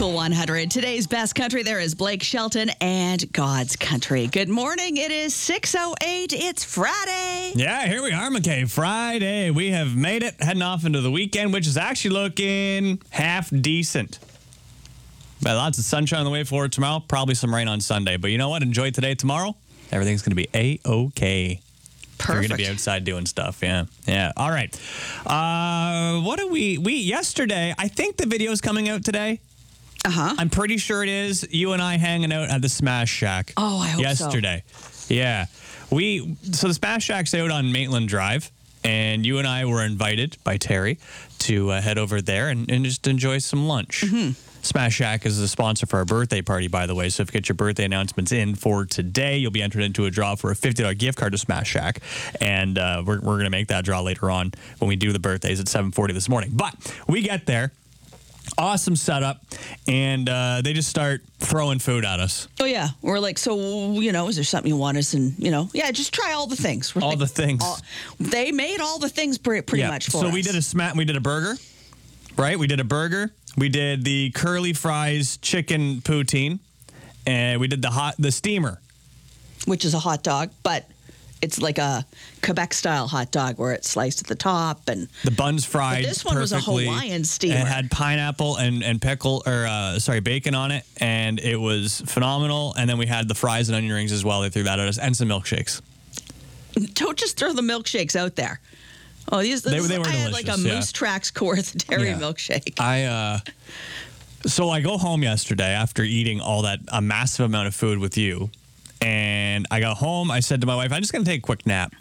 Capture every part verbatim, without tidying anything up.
Cool one hundred. Today's best country. There is Blake Shelton and God's Country. Good morning. It is six oh eight. It's Friday. Yeah, here we are, McKay. Friday. We have made it, heading off into the weekend, which is actually looking half decent. But lots of sunshine on the way forward tomorrow. Probably some rain on Sunday. But you know what? Enjoy today, tomorrow. Everything's going to be A-okay. Perfect. You're going to be outside doing stuff. Yeah. Yeah. All right. Uh, what do we... We yesterday, I think the video is coming out today. Uh-huh. I'm pretty sure it is. You and I hanging out at the Smash Shack. Oh, I hope yesterday. So. Yeah. We so the Smash Shack's out on Maitland Drive, and you and I were invited by Terry to uh, head over there and, and just enjoy some lunch. Mm-hmm. Smash Shack is the sponsor for our birthday party, by the way. So if you get your birthday announcements in for today, you'll be entered into a draw for a fifty dollars gift card to Smash Shack. And uh, we're, we're going to make that draw later on when we do the birthdays at seven forty this morning. But we get there. Awesome setup, and uh, they just start throwing food at us. Oh, yeah. We're like, so, you know, is there something you want us? And, you know, yeah, just try all the things. We're all like, the things. All, they made all the things pretty, pretty yeah. much for so us. So we did a smat. We did a burger, right? We did a burger. We did the curly fries chicken poutine, and we did the hot the steamer. Which is a hot dog, but it's like a Quebec-style hot dog where it's sliced at the top. And the bun's fried. But this one perfectly, was a Hawaiian steamer. And it had pineapple and, and pickle, or uh, sorry, bacon on it, and it was phenomenal. And then we had the fries and onion rings as well. They threw that at us, and some milkshakes. Don't just throw the milkshakes out there. Oh, these, they, they were I delicious. had like a yeah. Moose Tracks Courth dairy yeah. milkshake. I uh, so I go home yesterday after eating all that a massive amount of food with you, and I got home. I said to my wife, "I'm just going to take a quick nap."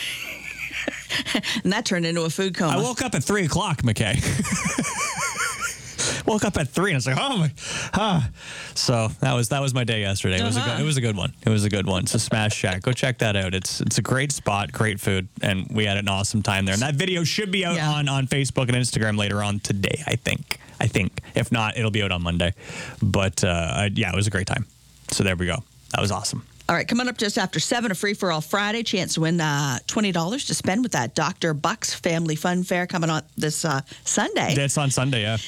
And that turned into a food coma. I woke up at three o'clock, McKay. Woke up at three, and I was like, "Oh my!" Ah. So that was that was my day yesterday. It was uh-huh. a good, it was a good one. It was a good one. So Smash Shack, go check that out. It's it's a great spot, great food, and we had an awesome time there. And that video should be out yeah. on on Facebook and Instagram later on today. I think. I think. If not, it'll be out on Monday. But uh, yeah, it was a great time. So there we go. That was awesome. All right, coming up just after seven, a free-for-all Friday. Chance to win uh, twenty dollars to spend with that Doctor Bucks Family Fun Fair coming on this uh, Sunday. That's on Sunday, yeah.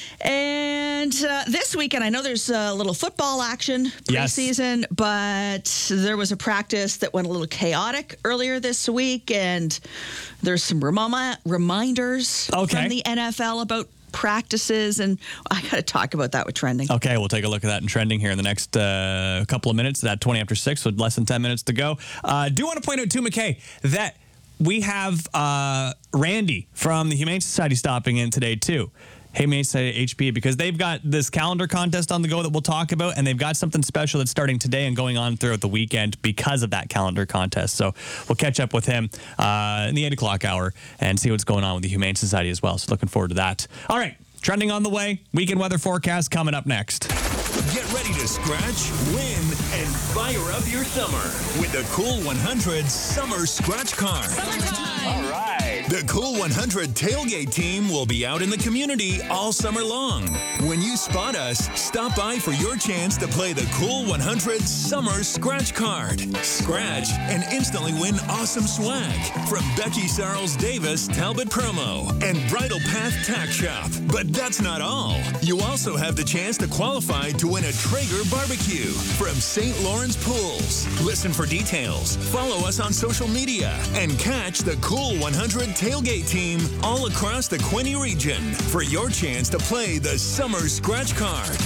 And uh, this weekend, I know there's a little football action preseason, yes. but there was a practice that went a little chaotic earlier this week, and there's some rem- reminders okay. from the N F L about practices, and I got to talk about that with trending. Okay, we'll take a look at that in trending here in the next uh, couple of minutes. At twenty after six, so less than ten minutes to go. I uh, do want to point out too, McKay, that we have uh, Randy from the Humane Society stopping in today too. Humane Society H P, because they've got this calendar contest on the go that we'll talk about, and they've got something special that's starting today and going on throughout the weekend because of that calendar contest. So we'll catch up with him uh, in the eight o'clock hour and see what's going on with the Humane Society as well. So looking forward to that. All right, trending on the way. Weekend weather forecast coming up next. Get ready to scratch, win, and fire up your summer with the Cool one hundred Summer Scratch Card. All right. The Cool one hundred tailgate team will be out in the community all summer long. When you spot us, stop by for your chance to play the Cool one hundred Summer Scratch Card. Scratch and instantly win awesome swag from Becky Sarles Davis Talbot Promo and Bridal Path Tack Shop. But that's not all. You also have the chance to qualify to win a Traeger barbecue from Saint Lawrence Pools. Listen for details, follow us on social media, and catch the Cool one hundred tailgate team all across the Quinte region for your chance to play the Summer Scratch Card.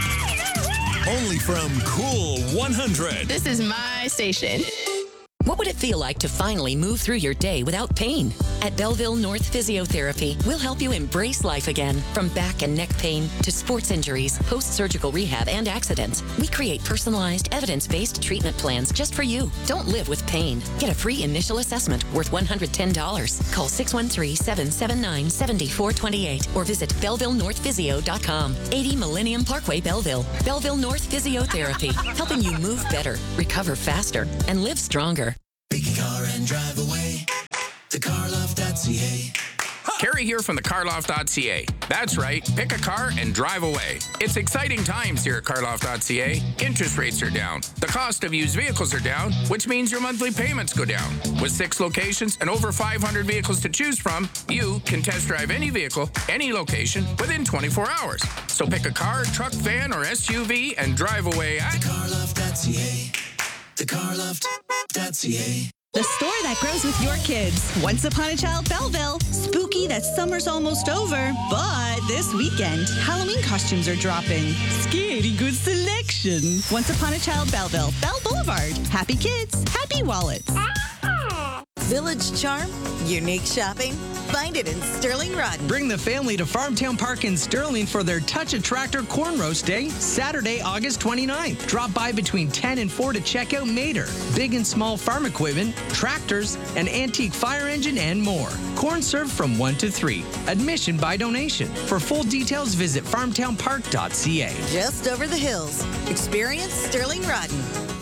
Only from Cool one hundred. This is my station. What would it feel like to finally move through your day without pain? At Belleville North Physiotherapy, we'll help you embrace life again. From back and neck pain to sports injuries, post-surgical rehab, and accidents, we create personalized, evidence-based treatment plans just for you. Don't live with pain. Get a free initial assessment worth one hundred ten dollars. Call six one three, seven seven nine, seven four two eight or visit belleville north physio dot com. eighty Millennium Parkway, Belleville. Belleville North Physiotherapy, helping you move better, recover faster, and live stronger. Pick a car and drive away to car loft dot c a. Carrie here from the carloft dot c a. That's right, pick a car and drive away. It's exciting times here at carloft dot c a. Interest rates are down. The cost of used vehicles are down, which means your monthly payments go down. With six locations and over five hundred vehicles to choose from, you can test drive any vehicle, any location, within twenty-four hours. So pick a car, truck, van, or S U V and drive away at carloft dot c a. the carloft dot c a. The store that grows with your kids. Once Upon a Child Belleville. Spooky that summer's almost over. But this weekend, Halloween costumes are dropping. Scary good selection. Once Upon a Child Belleville. Bell Boulevard. Happy kids. Happy wallets. Village charm, unique shopping. Find it in Sterling Rodden. Bring the family to Farmtown Park in Sterling for their Touch a Tractor Corn Roast Day, Saturday, August twenty-ninth. Drop by between ten and four to check out Mater, big and small farm equipment, tractors, an antique fire engine, and more. Corn served from one to three. Admission by donation. For full details, visit farmtown park dot c a. Just over the hills. Experience Sterling Rodden.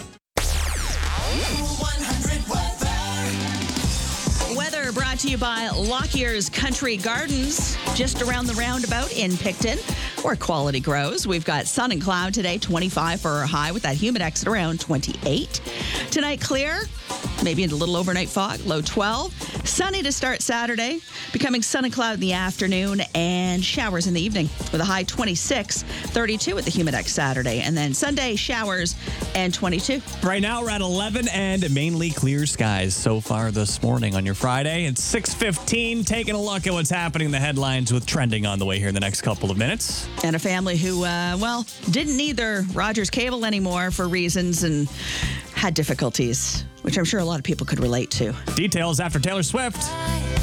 Weather brought to you by Lockyer's Country Gardens, just around the roundabout in Picton, where quality grows. We've got sun and cloud today, twenty-five for our high, with that humidex at around twenty-eight. Tonight, clear, maybe a little overnight fog, low twelve. Sunny to start Saturday, becoming sun and cloud in the afternoon, and showers in the evening with a high twenty-six, thirty-two at the humidex Saturday. And then Sunday, showers and twenty-two. Right now, we're at eleven and mainly clear skies so far this morning on your Friday. It's six fifteen, taking a look at what's happening in the headlines with trending on the way here in the next couple of minutes. And a family who, uh, well, didn't need their Rogers cable anymore for reasons and had difficulties, which I'm sure a lot of people could relate to. Details after Taylor Swift.